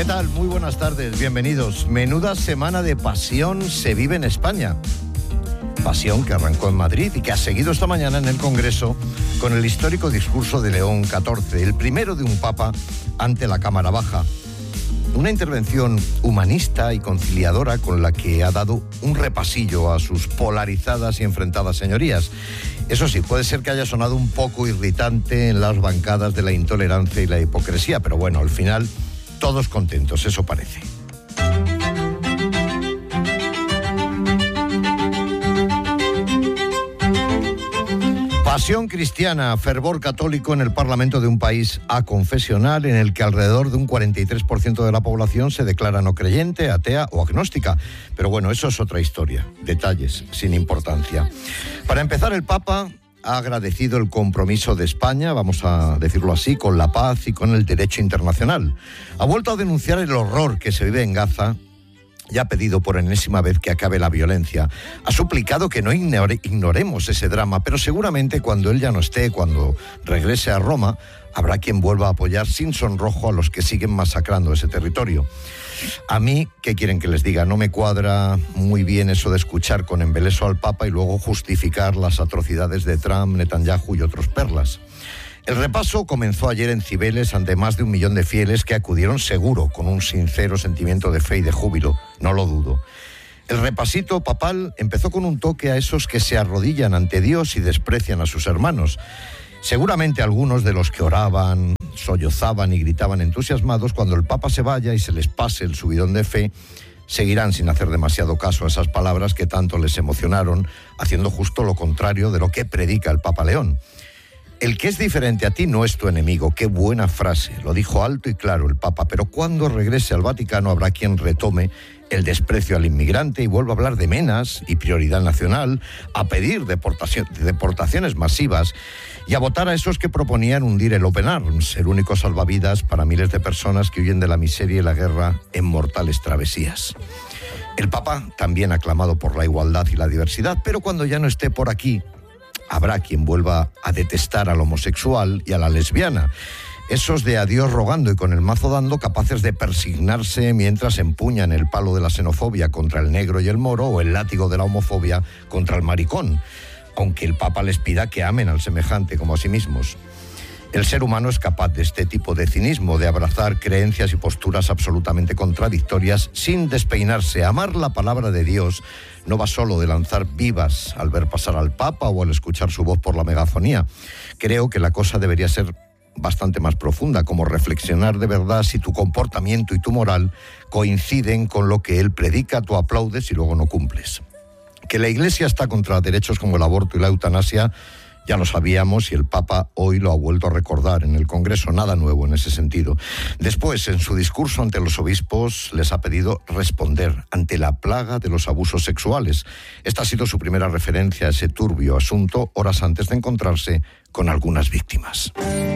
¿Qué tal? Muy buenas tardes, bienvenidos. Menuda semana de pasión se vive en España. Pasión que arrancó en Madrid y que ha seguido esta mañana en el Congreso con el histórico discurso de León XIV, el primero de un papa ante la Cámara Baja. Una intervención humanista y conciliadora con la que ha dado un repasillo a sus polarizadas y enfrentadas señorías. Eso sí, puede ser que haya sonado un poco irritante en las bancadas de la intolerancia y la hipocresía, pero bueno, al final todos contentos, eso parece. Pasión cristiana, fervor católico en el Parlamento de un país aconfesional en el que alrededor de un 43% de la población se declara no creyente, atea o agnóstica. Pero bueno, eso es otra historia, detalles sin importancia. Para empezar, el Papa ha agradecido el compromiso de España, vamos a decirlo así, con la paz y con el derecho internacional. Ha vuelto a denunciar el horror que se vive en Gaza y ha pedido por enésima vez que acabe la violencia. Ha suplicado que no ignoremos ese drama, pero seguramente cuando él ya no esté, cuando regrese a Roma, habrá quien vuelva a apoyar sin sonrojo a los que siguen masacrando ese territorio. A mí, ¿qué quieren que les diga? No me cuadra muy bien eso de escuchar con embeleso al Papa y luego justificar las atrocidades de Trump, Netanyahu y otros perlas. El repaso comenzó ayer en Cibeles ante más de 1 millón de fieles que acudieron seguro con un sincero sentimiento de fe y de júbilo, no lo dudo. El repasito papal empezó con un toque a esos que se arrodillan ante Dios y desprecian a sus hermanos. Seguramente algunos de los que oraban, sollozaban y gritaban entusiasmados, cuando el Papa se vaya y se les pase el subidón de fe, seguirán sin hacer demasiado caso a esas palabras que tanto les emocionaron, haciendo justo lo contrario de lo que predica el Papa León. El que es diferente a ti no es tu enemigo. Qué buena frase. Lo dijo alto y claro el Papa. Pero cuando regrese al Vaticano habrá quien retome el desprecio al inmigrante y vuelva a hablar de menas y prioridad nacional, a pedir deportaciones masivas y a votar a esos que proponían hundir el Open Arms, el único salvavidas para miles de personas que huyen de la miseria y la guerra en mortales travesías. El Papa también ha clamado por la igualdad y la diversidad, pero cuando ya no esté por aquí, habrá quien vuelva a detestar al homosexual y a la lesbiana. Esos de a Dios rogando y con el mazo dando, capaces de persignarse mientras empuñan el palo de la xenofobia contra el negro y el moro o el látigo de la homofobia contra el maricón, aunque el Papa les pida que amen al semejante como a sí mismos. El ser humano es capaz de este tipo de cinismo, de abrazar creencias y posturas absolutamente contradictorias sin despeinarse. Amar la palabra de Dios no va solo de lanzar vivas al ver pasar al Papa o al escuchar su voz por la megafonía. Creo que la cosa debería ser bastante más profunda, como reflexionar de verdad si tu comportamiento y tu moral coinciden con lo que él predica, tú aplaudes y luego no cumples. Que la Iglesia está contra derechos como el aborto y la eutanasia ya lo sabíamos y el Papa hoy lo ha vuelto a recordar en el Congreso, nada nuevo en ese sentido. Después, en su discurso ante los obispos, les ha pedido responder ante la plaga de los abusos sexuales. Esta ha sido su primera referencia a ese turbio asunto, horas antes de encontrarse con algunas víctimas.